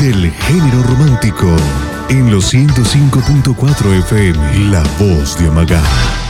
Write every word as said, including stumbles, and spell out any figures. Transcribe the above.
del género romántico en los ciento cinco punto cuatro F M, La Voz de Amagá.